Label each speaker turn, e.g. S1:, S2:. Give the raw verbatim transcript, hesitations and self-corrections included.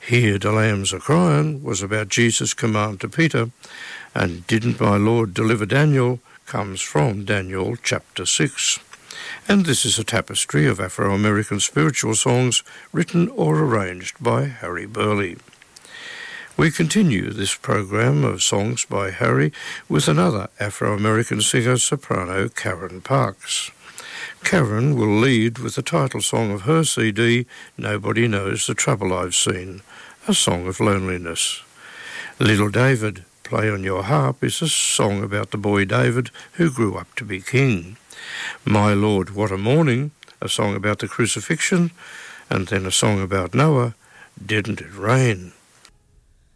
S1: Here the Lambs a Cryin' was about Jesus' command to Peter, and Didn't My Lord Deliver Daniel comes from Daniel chapter six. And this is a tapestry of Afro-American spiritual songs written or arranged by Harry Burleigh. We continue this program of songs by Harry with another Afro-American singer-soprano, Karen Parks. Karen will lead with the title song of her C D, Nobody Knows the Trouble I've Seen, a song of loneliness. Little David, Play on Your Harp is a song about the boy David who grew up to be king. My Lord, What a Morning, a song about the crucifixion, and then a song about Noah, Didn't It Rain?